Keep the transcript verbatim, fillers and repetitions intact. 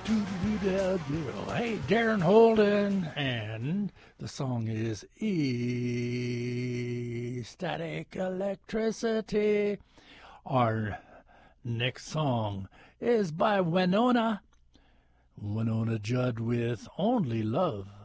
Hey, Darren Holden, and the song is E Static Electricity. Our next song is by Winona. Winona Judd with Only Love.